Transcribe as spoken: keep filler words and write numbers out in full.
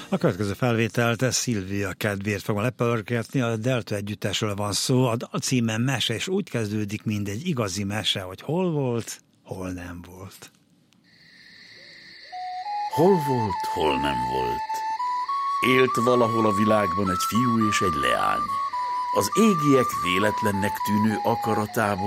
A következő felvételt Szilvia kedvéért fogom lepörgetni, a Delta együttesről van szó, a dal címe Mese, és úgy kezdődik, mint egy igazi mese, hogy hol volt, hol nem volt. Hol volt, hol nem volt. Élt valahol a világban egy fiú és egy leány. Az égiek véletlennek tűnő akaratából